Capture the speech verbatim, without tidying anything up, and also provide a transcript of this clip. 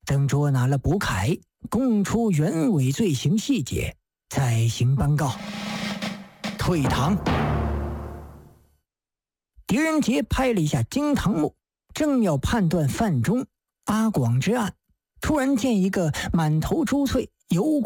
等捉拿了卜凯，供出原委罪行细节，再行颁告。退堂。狄仁杰拍了一下惊堂木，正要判断范中、阿广之案，突然见一个满头珠翠、油